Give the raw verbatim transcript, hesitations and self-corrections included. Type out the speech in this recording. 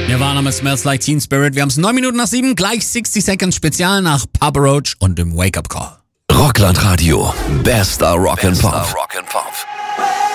Wir waren am Smells Like Teen Spirit. Wir haben es neun Minuten nach sieben, gleich sixty Seconds Spezial nach Papa Roach und dem Wake-up Call. Rockland Radio, bester Rock and Pop.